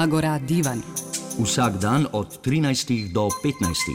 Agora Divan. Vsak dan od 13 do 15.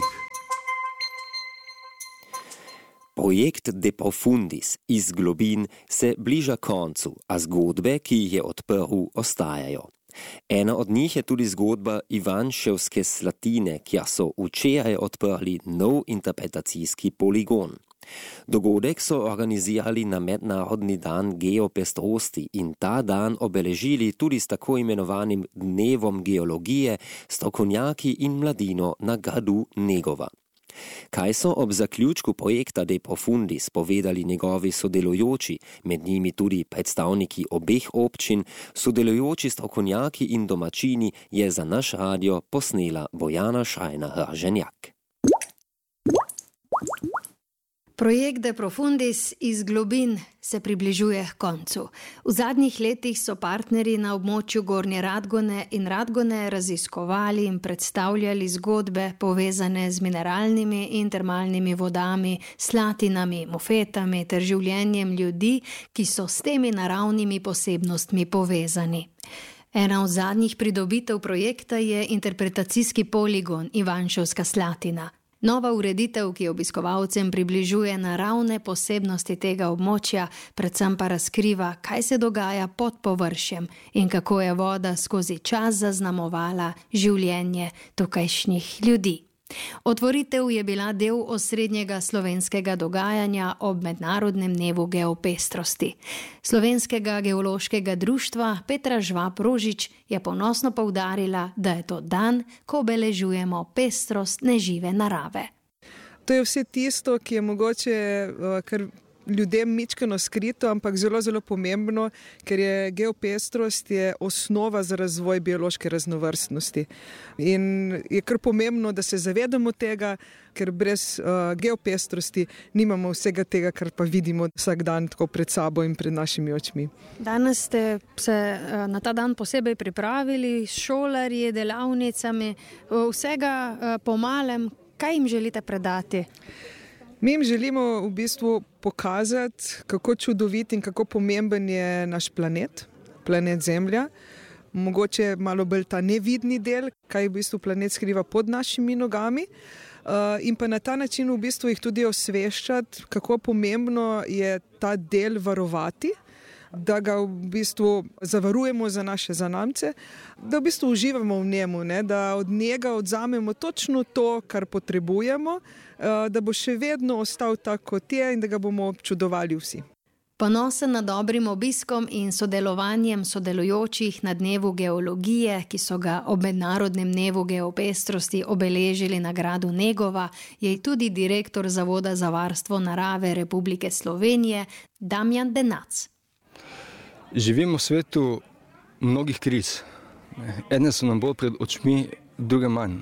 Projekt De Profundis iz globin se bliža koncu, a zgodbe, ki jih je odprl, ostajajo. Ena od njih je tudi zgodba Ivanševske Slatine, kjer so včeraj odprli nov interpretacijski poligon. Dogodek so organizirali na Mednarodni dan geopestrosti in ta dan obeležili tudi s tako imenovanim dnevom geologije, strokovnjaki in mladino na gradu Negova. Kaj so ob zaključku projekta De Profundis povedali njegovi sodelujoči, med njimi tudi predstavniki obeh občin, sodelujoči strokovnjaki in domačini, je za naš radio posnela Bojana Šajna-Hrženjak. Projekt De Profundis iz globin se približuje k koncu. V zadnjih letih so partnerji na območju Gornje Radgone in Radgone raziskovali in predstavljali zgodbe povezane z mineralnimi in termalnimi vodami, slatinami, mofetami ter življenjem ljudi, ki so s temi naravnimi posebnostmi povezani. Ena od zadnjih pridobitev projekta je interpretacijski poligon Ivanševska Slatina. Nova ureditev, ki obiskovalcem približuje naravne posebnosti tega območja, predvsem pa razkriva, kaj se dogaja pod površjem in kako je voda skozi čas zaznamovala življenje tukajšnjih ljudi. Otvoritev je bila del osrednjega slovenskega dogajanja ob Mednarodnem dnevu geopestrosti. Slovenskega geološkega društva Petra Žvab-Rožič je ponosno poudarila, da je to dan, ko obeležujemo pestrost nežive narave. To je vse tisto, ki je mogoče kar ljudem mičkeno skrito, ampak zelo, zelo pomembno, ker je geopestrost je osnova za razvoj biološke raznovrstnosti. In je kar pomembno, da se zavedamo tega, ker brez geopestrosti nimamo vsega tega, kar pa vidimo vsak dan tako pred sabo in pred našimi očmi. Danes ste se na ta dan posebej pripravili s šolarji, delavnicami, vsega po malem. Kaj jim želite predati? Mi jim želimo v bistvu pokazati, kako čudovit in kako pomemben je naš planet Zemlja. Mogoče malo bolj ta nevidni del, kaj v bistvu planet skriva pod našimi nogami. In pa na ta način v bistvu jih tudi osveščati, kako pomembno je ta del varovati, da ga v bistvu zavarujemo za naše zanamce, da v bistvu uživamo v njemu, ne? Da od njega odzamemo točno to, kar potrebujemo, da bo še vedno ostal tak, kot je in da ga bomo občudovali vsi. Ponosen nad dobrim obiskom in sodelovanjem sodelujočih na dnevu geologije, ki so ga ob Mednarodnem dnevu geopestrosti obeležili na gradu Negova, je tudi direktor Zavoda za varstvo narave Republike Slovenije Damjan Denac. Živimo v svetu mnogih kriz. Ene so nam bolj pred očmi, druge manj.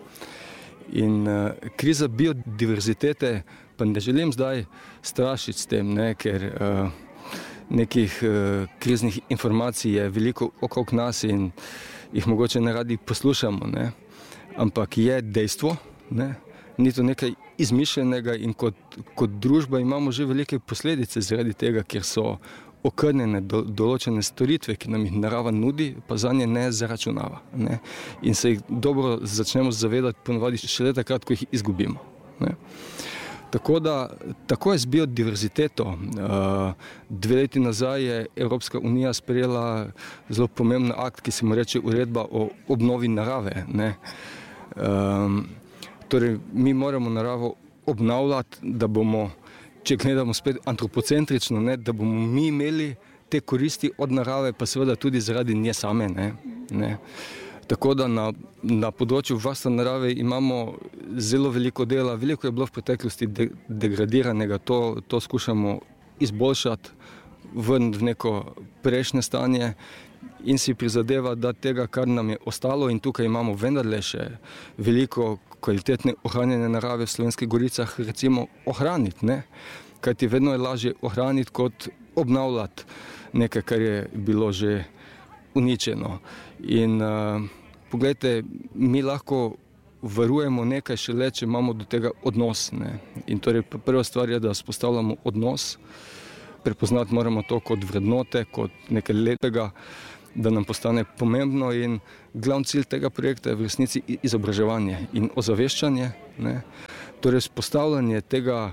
In kriza biodiverzitete, pa ne želim zdaj strašiti s tem, ker nekih kriznih informacij je veliko okrog nas in jih mogoče ne radi poslušamo. Ampak je dejstvo, ni to nekaj izmišljenega in kot družba imamo že velike posledice zaradi tega, ker so okrnjene določene storitve, ki nam jih narava nudi, pa zanje ne zaračunava. In se jih dobro začnemo zavedati ponovadi šele takrat, ko jih izgubimo. Tako da, tako je z biodiverziteto. 2 leti nazaj je Evropska unija sprejela zelo pomemben akt, ki se mu reče uredba o obnovi narave. Torej, mi moramo naravo obnavljati, da bomo, če gledamo spet antropocentrično, da bomo mi imeli te koristi od narave, pa seveda tudi zaradi nje same. Tako da na področju varstva narave imamo zelo veliko dela, veliko je bilo v preteklosti degradiranega, to skušamo izboljšati, vrniti v neko prejšnje stanje in si prizadeva, da tega, kar nam je ostalo, in tukaj imamo vendarle še veliko kvalitetne ohranjene narave v Slovenskih goricah, recimo ohraniti. Kajti vedno je lažje ohraniti, kot obnavljati nekaj, kar je bilo že uničeno. In poglejte, mi lahko varujemo nekaj šele, če imamo do tega odnos. In torej prva stvar je, da vzpostavljamo odnos, prepoznati moramo to kot vrednote, kot nekaj lepega, da nam postane pomembno in glavni cilj tega projekta je v resnici izobraževanje in ozaveščanje, ne? Torej vzpostavljanje tega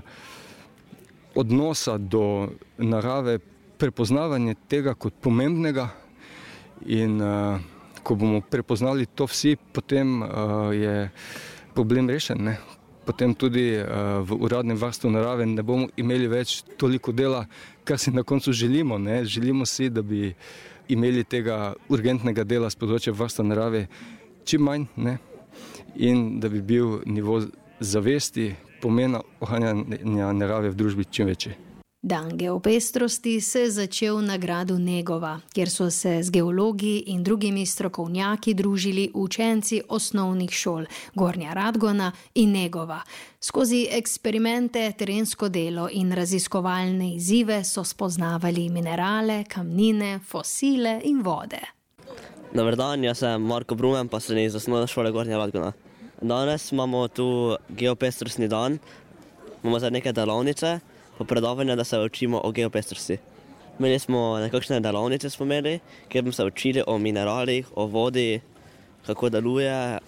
odnosa do narave, prepoznavanje tega kot pomembnega in ko bomo prepoznali to vsi, potem je problem rešen, ne? Potem tudi v uradnem varstvu narave ne bomo imeli več toliko dela, kar si na koncu želimo, ne? Želimo si, da bi imeli tega urgentnega dela z področja varstva narave čim manj, ne? In da bi bil nivo zavesti pomena ohranjanja narave v družbi čim večji. Dan geopestrosti se je začel na gradu Negova, kjer so se z geologi in drugimi strokovnjaki družili učenci osnovnih šol Gornja Radgona in Negova. Skozi eksperimente, terensko delo in raziskovalne izzive so spoznavali minerale, kamnine, fosile in vode. Dobar dan, jaz sem Marko Brumen, pa sem iz osnovne šole Gornja Radgona. Danes imamo tu geopestrostni dan, imamo zdaj neke delavnice, pa predavanja, da se učimo o geopestrosti. Imeli smo nekakšne delavnice, kjer smo se učili o mineralih, o vodi, kako deluje,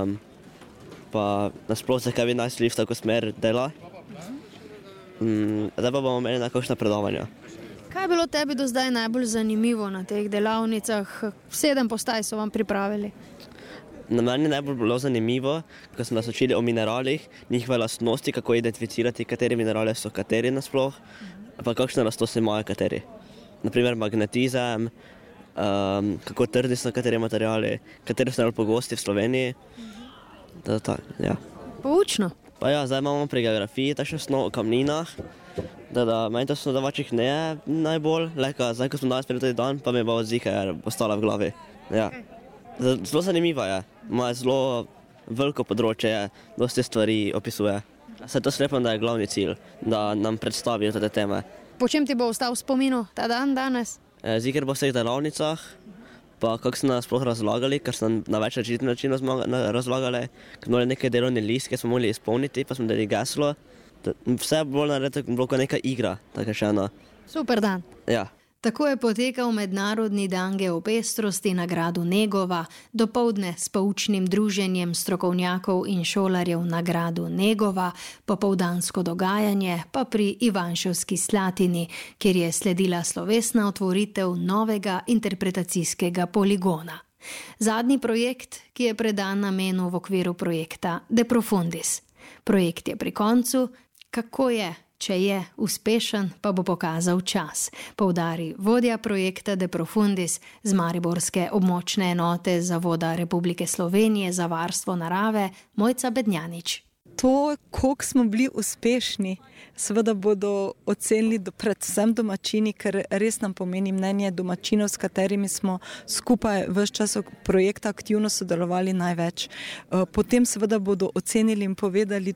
pa nasploh zakaj bi naj šli v tako smer dela. Zdaj pa bomo imeli nekakšne predavanja. Kaj je bilo tebi do zdaj najbolj zanimivo na teh delavnicah? 7 postaj so vam pripravili. Na meni je najbolj bilo zanimivo, ko smo nas učili o mineralih, njihove lastnosti, kako identificirati, kateri minerali so kateri nasploh, pa kakšne lastnosti imajo kateri. Naprimer magnetizem, kako trdni so kateri materiali, kateri so najbolj pogosti v Sloveniji. Ja. Poučno. Pa ja, zdaj imamo pri geografiji takšno snov o kamninah, da meni to snodovačih ne je najbolj, zdaj ko smo danes prejeli dan, pa mi bo zika ostala v glavi. Ja. Zelo zanimiva je, ima zelo veliko področje, dosti stvari opisuje. Se to sklepam, da je glavni cilj, da nam predstavijo te teme. Po čem ti bo ostal v spominu ta dan danes? Ziker po vseh delavnicah, pa kako so nas sploh razlagali, ker so na več načinov razlagali, ker smo imeli neke delovni list, ki smo mogli izpolniti, pa smo dali geslo. Vse je bilo naredilo kot neka igra, tako še eno. Super dan. Ja. Tako je potekal mednarodni dan geopestrosti na gradu Negova, dopoldne s poučnim druženjem strokovnjakov in šolarjev na gradu Negova, popoldansko dogajanje pa pri Ivanševski Slatini, kjer je sledila slovesna otvoritev novega interpretacijskega poligona. Zadnji projekt, ki je predan namenu v okviru projekta De Profundis. Projekt je pri koncu, kako je? Če je uspešen, pa bo pokazal čas, poudari vodja projekta De Profundis z mariborske območne enote Zavoda Republike Slovenije za varstvo narave Mojca Bednjanič. To, koliko smo bili uspešni, seveda bodo ocenili predvsem domačini, ker res nam pomeni mnenje domačinov, s katerimi smo skupaj ves čas projekta aktivno sodelovali največ. Potem seveda bodo ocenili in povedali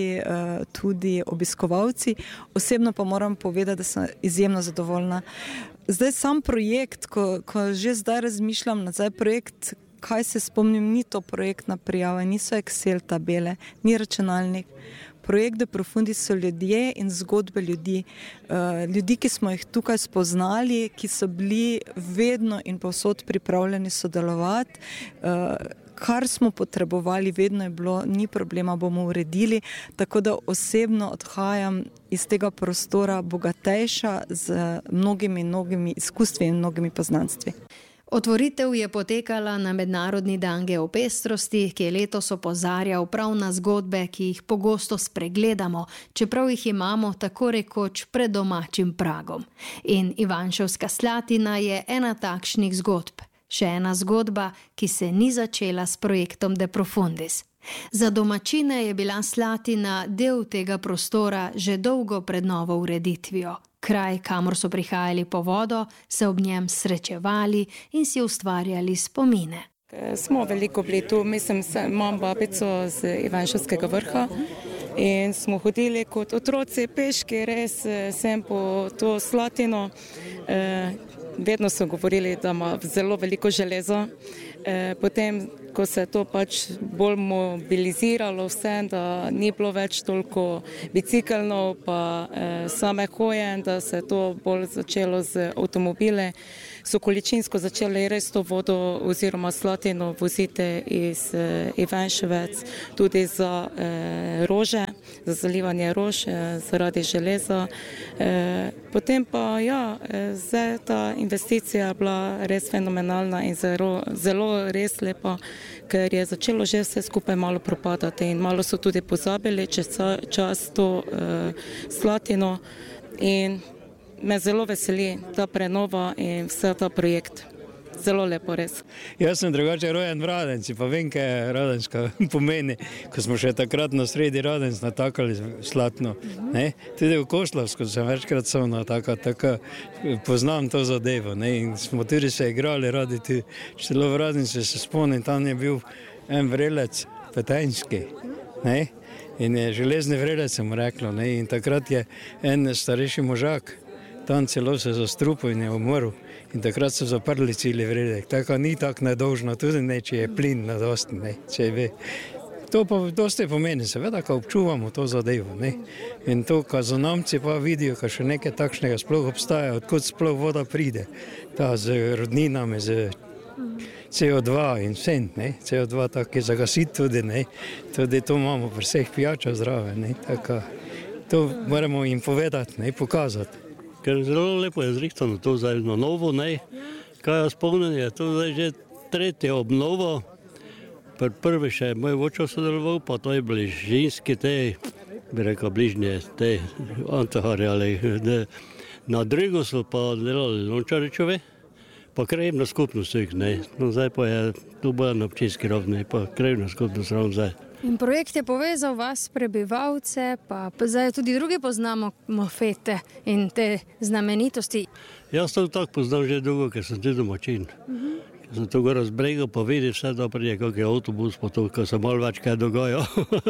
tudi obiskovalci. Osebno pa moram povedati, da sem izjemno zadovoljna. Zdaj sam projekt, ko že zdaj razmišljam nazaj, projekt, kaj se spomnim, ni to projektna prijava, niso Excel tabele, ni računalnik. Projekt De Profundis so ljudje in zgodbe ljudi. Ljudi, ki smo jih tukaj spoznali, ki so bili vedno in povsod pripravljeni sodelovati. Kar smo potrebovali, vedno je bilo, ni problema, bomo uredili. Tako da osebno odhajam iz tega prostora bogatejša z mnogimi izkustvi in mnogimi poznanstvi. Otvoritev je potekala na Mednarodni dan geopestrosti, ki je letos opozarjal prav na zgodbe, ki jih pogosto spregledamo, čeprav jih imamo tako rekoč pred domačim pragom. In Ivanševska Slatina je ena takšnih zgodb. Še ena zgodba, ki se ni začela s projektom De Profundis. Za domačine je bila Slatina del tega prostora že dolgo pred novo ureditvijo. Kraj, kamor so prihajali po vodo, se ob njem srečevali in si ustvarjali spomine. Smo veliko bili tu, imam babico z Ivanševskega vrha in smo hodili kot otroci peški, res sem po to Slatino. Vedno so govorili, da ima zelo veliko železo. Potem, ko se je to pač bolj mobiliziralo vse, da ni bilo več toliko biciklov pa same hoje, da se je to bolj začelo z avtomobile, so količinsko začeli res to vodo oziroma slatino voziti iz Ivanševec tudi za rože, za zalivanje rož zaradi železa. Potem pa zdaj ta investicija je bila res fenomenalna in zelo res lepa, ker je začelo že vse skupaj malo propadati in malo so tudi pozabili čas to slatino in me zelo veseli ta prenova in vse ta projekt. Zelo lepo, res. Jaz sem drugače rojen v Radenci, pa vem, kaj je Radenska pomeni, ko smo še takrat na sredi Radenc natakali slatno. Tudi v Košlavsko sem večkrat tako poznam to zadevo. In smo tudi se igrali radi, celo v Radenci se spomnim, tam je bil en vrelec, petenjski. In je železni vrelec, sem rekla. In takrat je en starejši možak, tam celo se zastrupil in je umrl. In takrat so zaprli celi vrelec. Tako ni tako nedolžno, tudi ne, če je plin na dosti, če ve. To pa dosti pomeni, seveda, ko občuvamo to zadevo. In to, ko zonomci pa vidijo, ko še nekaj takšnega sploh obstaja, odkud sploh voda pride. Ta z rodninami, z CO2 in vsem, CO2 tako je zagasiti tudi, tudi to imamo pri vseh pijačah zdrave. Tako, to moramo jim povedati, pokazati. Ker zelo lepo je zrihtano to zdaj na novo, kaj jaz spomnim, je to zdaj že tretja obnova. Prvi še moj oče sodeloval, pa to je bližinski bi rekel bližnje, Antahari ali na drugo so pa delali Lončaričove, pa krajevna skupnost vseh, no zdaj pa je tu bolj na občinski ravni, pa krajevna skupnost ravno zdaj. In projekt je povezal vas, prebivalce, pa zdaj tudi drugi poznamo mofete in te znamenitosti. Jaz to tako poznam že dolgo, ker sem tudi domačin. Ker sem to gor razbregal, pa vidi vse, da prije kak je avtobus, pa to, ko se malo več kaj dogaja.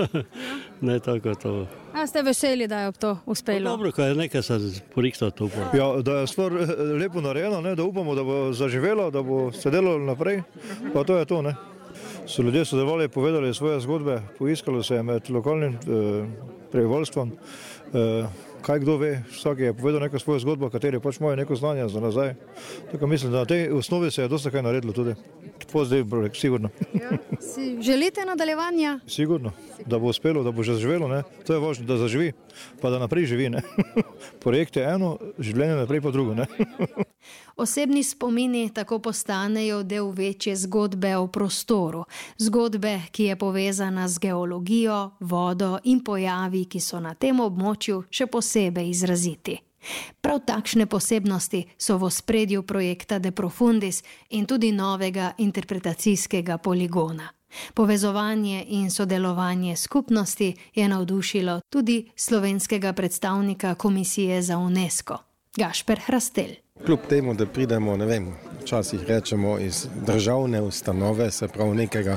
Tako to. A ste veseli, da je to uspelo? Dobro, ko je nekaj se porihta to. Ja, da je stvar lepo narejena, da upamo, da bo zaživela, da bo se delalo naprej, pa to je to, So ljudje sodelovali, povedali svoje zgodbe, poiskalo se je med lokalnim prebivalstvom, kaj kdo ve, vsak je povedal neko svojo zgodbo, kateri pač imajo neko znanje za nazaj. Tako mislim, da na tej osnovi se je dosta kaj naredilo tudi. Pozdrav projekt, sigurno. Želite nadaljevanja? Sigurno, da bo uspelo, da bo že zaživelo, To je važno, da zaživi, pa da naprej živi, Projekt je eno, življenje naprej pa drugo, Osebni spomini tako postanejo del večje zgodbe o prostoru. Zgodbe, ki je povezana z geologijo, vodo in pojavi, ki so na tem območju še posebej izraziti. Prav takšne posebnosti so v ospredju projekta De Profundis in tudi novega interpretacijskega poligona. Povezovanje in sodelovanje skupnosti je navdušilo tudi slovenskega predstavnika Komisije za UNESCO, Gašper Hrastelj. Kljub temu, da pridemo, včasih rečemo iz državne ustanove, se pravi nekega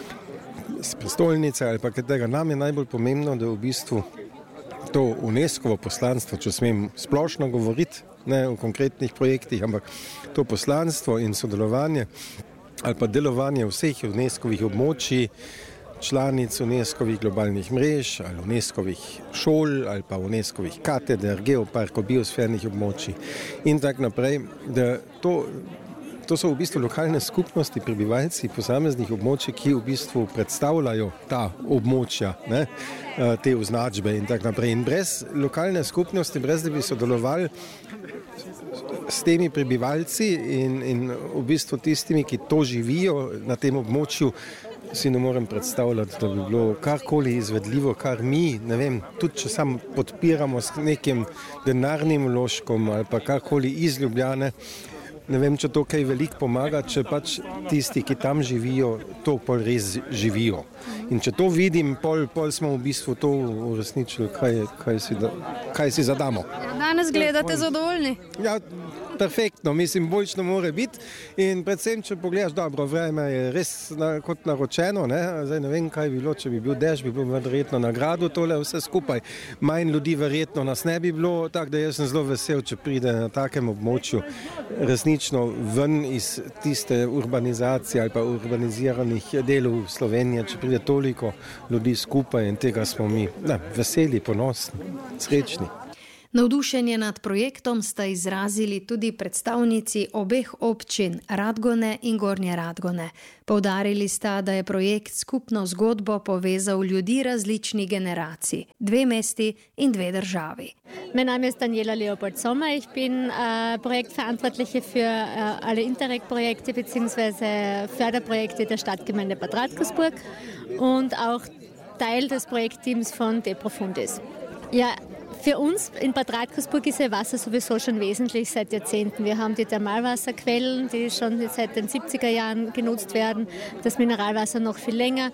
prestolnice ali pa katerega, nam je najbolj pomembno, da v bistvu to UNESCO-ovo poslanstvo, če smem splošno govoriti, ne o konkretnih projektih, ampak to poslanstvo in sodelovanje ali pa delovanje vseh UNESCO-ovih območij, članic UNESCO-ovih globalnih mrež ali UNESCO-ovih šol ali pa UNESCO-ovih kateder, geoparkov, biosfernih območij in tako naprej, da to so v bistvu lokalne skupnosti, prebivalci posameznih območij, ki v bistvu predstavljajo ta območja, te označbe in tako naprej. In brez lokalne skupnosti, brez da bi sodelovali s temi prebivalci in v bistvu tistimi, ki to živijo na tem območju, si ne morem predstavljati, da bi bilo karkoli izvedljivo, kar mi, tudi če sam podpiramo s nekim denarnim vložkom ali pa karkoli iz Ljubljane, ne vem, če to kaj veliko pomaga, če pač tisti, ki tam živijo, to pol res živijo. In če to vidim, pol smo v bistvu to uresničili, kaj si zadamo. Danes gledate zadovoljni? Ja, perfektno, mislim, boljčno more biti in predvsem, če pogledaš, dobro, vreme je res kot naročeno, zdaj ne vem, kaj bi bilo, če bi bil dež, bi bil verjetno nagrado tole vse skupaj, manj ljudi verjetno nas ne bi bilo, tako da jaz sem zelo vesel, če pride na takem območju resnično ven iz tiste urbanizacije ali pa urbaniziranih delov Slovenije, če pride toliko ljudi skupaj in tega smo mi veseli, ponosni, srečni. Navdušenje nad projektom sta izrazili tudi predstavnici obeh občin Radgone in Gornje Radgone. Poudarili sta, da je projekt skupno zgodbo povezal ljudi različnih generacij, 2 mesti in 2 državi. Mein Name ist Daniela Leopold-Sommer. Ich bin Projektverantwortliche für alle Interreg-Projekte bzw. Förderprojekte der Stadtgemeinde Bad Radkersburg und auch Teil des Projektteams von De Profundis. Ja, für uns in Bad Radkersburg ist ja Wasser sowieso schon wesentlich seit Jahrzehnten. Wir haben die Thermalwasserquellen, die schon seit den 70er Jahren genutzt werden, das Mineralwasser noch viel länger.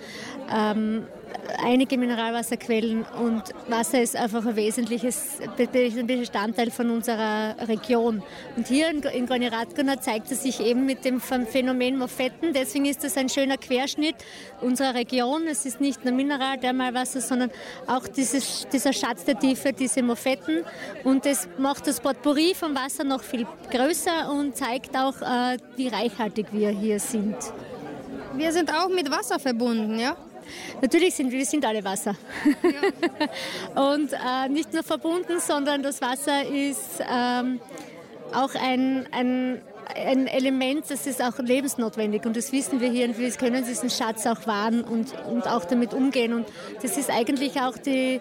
Einige Mineralwasserquellen und Wasser ist einfach ein wesentliches Bestandteil von unserer Region. Und hier in Gornje Radgone zeigt es sich eben mit dem Phänomen Mofetten. Deswegen ist das ein schöner Querschnitt unserer Region. Es ist nicht nur Mineralwasser, sondern auch dieser Schatz der Tiefe, diese Mofetten. Und das macht das Potpourri vom Wasser noch viel größer und zeigt auch, wie reichhaltig wir hier sind. Wir sind auch mit Wasser verbunden, ja? Natürlich wir sind alle Wasser. Ja. Und nicht nur verbunden, sondern das Wasser ist auch ein Element, das ist auch lebensnotwendig. Und das wissen wir hier und wir können diesen Schatz auch wahren und auch damit umgehen. Und das ist eigentlich auch die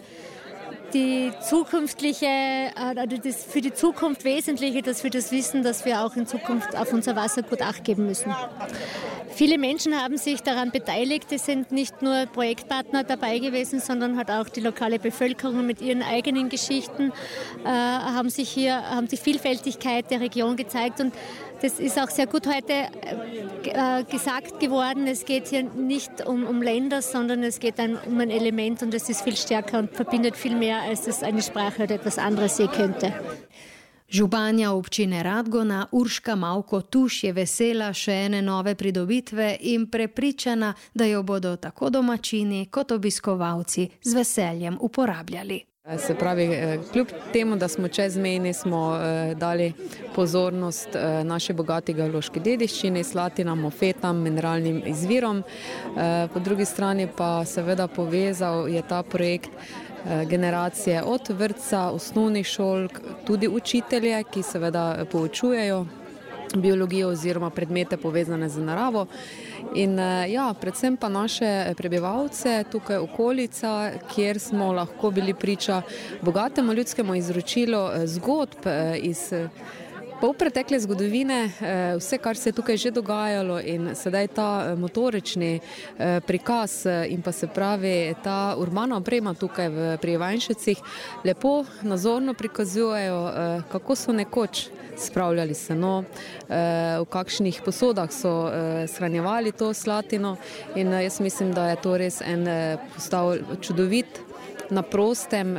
zukünftige, das für die Zukunft Wesentliche, dass wir das wissen, dass wir auch in Zukunft auf unser Wasser gut Acht geben müssen. Viele Menschen haben sich daran beteiligt. Es sind nicht nur Projektpartner dabei gewesen, sondern hat auch die lokale Bevölkerung mit ihren eigenen Geschichten haben die Vielfältigkeit der Region gezeigt. Und das ist auch sehr gut heute gesagt geworden. Es geht hier nicht um Länder, sondern es geht um ein Element und es ist viel stärker und verbindet viel mehr, als es eine Sprache oder etwas anderes je könnte. Županja občine Radgona Urška Mavko-Tuš je vesela še ene nove pridobitve in prepričana, da jo bodo tako domačini kot obiskovalci z veseljem uporabljali. Se pravi, kljub temu, da smo čezmejni, smo dali pozornost naši bogati geološki dediščini, slatinam, mofetam, mineralnim izvirom. Po drugi strani pa seveda povezal je ta projekt generacije od vrtca, osnovnih šol, tudi učitelje, ki seveda poučujejo biologijo oziroma predmete povezane z naravo. In predvsem pa naše prebivalce tukaj okolica, kjer smo lahko bili priča bogatemu ljudskemu izročilu zgodb iz polpretekle zgodovine, vse, kar se je tukaj že dogajalo in sedaj ta motorični prikaz in pa se pravi ta urbana oprema tukaj pri Ivanjšicih lepo nazorno prikazujejo, kako so nekoč spravljali seno, v kakšnih posodah so shranjevali to slatino in jaz mislim, da je to res postal čudovit na prostem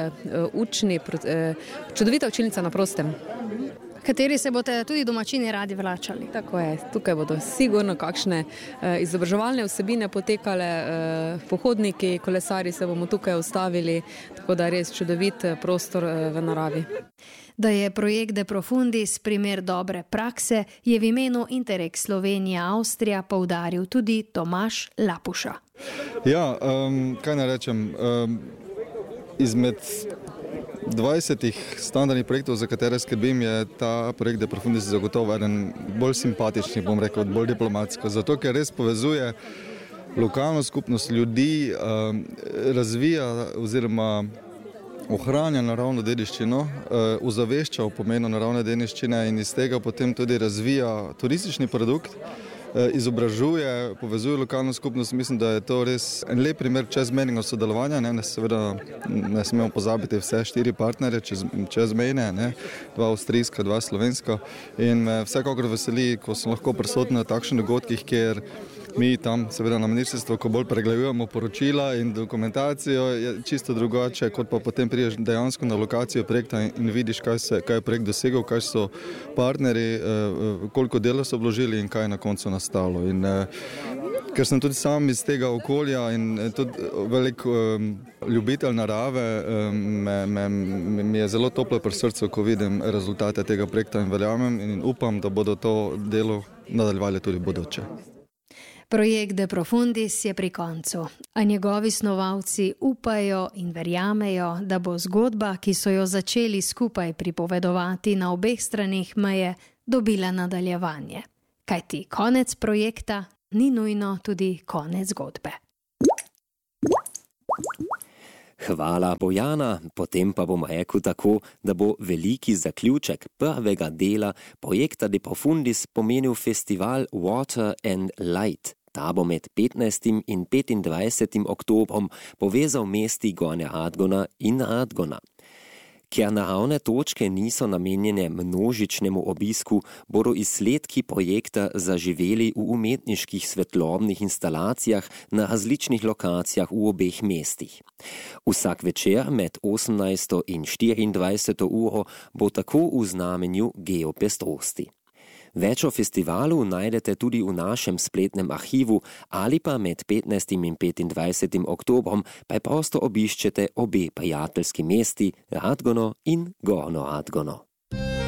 čudovita učilnica na prostem. Kateri se boste tudi domačini radi vračali. Tako je, tukaj bodo sigurno kakšne izobraževalne vsebine potekale, pohodniki, kolesari se bomo tukaj ustavili, tako da res čudovit prostor v naravi. Da je projekt De Profundis primer dobre prakse, je v imenu Interreg Slovenija-Avstrija poudaril tudi Tomaž Lapuša. Ja, kaj naj rečem, izmed 20 standardnih projektov, za katere skrbim, je ta projekt De Profundis zagotovo eden bolj simpatičnih, bom rekel, bolj diplomatsko, zato ker res povezuje lokalno skupnost ljudi, razvija oziroma ohranja naravno dediščino, ozavešča o pomenu naravne dediščine in iz tega potem tudi razvija turistični produkt, izobražuje, povezuje lokalno skupnost. Mislim, da je to res en lep primer čezmejnega sodelovanja. Seveda ne smemo pozabiti vse 4 partnerje čezmejne, 2 avstrijska, 2 slovenska. In me vsekakor veseli, ko sem lahko prisoten na takšnih dogodkih, kjer mi tam seveda na ministrstvu, ko bolj pregledujemo poročila in dokumentacijo, je čisto drugače, kot pa potem prideš dejansko na lokacijo projekta in vidiš, kaj je projekt dosegel, kaj so partnerji, koliko dela so vložili in kaj je na koncu nastalo. In ker sem tudi sam iz tega okolja in tudi velik ljubitelj narave, mi je zelo toplo pri srcu, ko vidim rezultate tega projekta in verjamem in upam, da bodo to delo nadaljevali tudi bodoče. Projekt De Profundis je pri koncu, a njegovi snovalci upajo in verjamejo, da bo zgodba, ki so jo začeli skupaj pripovedovati na obeh stranih meje, dobila nadaljevanje. Kajti konec projekta ni nujno tudi konec zgodbe. Hvala, Bojana. Potem pa bom rekel tako, da bo veliki zaključek prvega dela projekta De Profundis pomenil festival Water and Light. Ta bo med 15. in 25. oktobrom povezal mesti Gornja Radgona in Radgona. Ker naravne točke niso namenjene množičnemu obisku, bodo izsledki projekta zaživeli v umetniških svetlobnih instalacijah na različnih lokacijah v obeh mestih. Vsak večer med 18. in 24. uro bo tako v znamenju geopestrosti. Več o festivalu najdete tudi v našem spletnem arhivu ali pa med 15. in 25. oktobrom preprosto obiščete obe prijateljski mesti Radgono in Gornjo Radgono.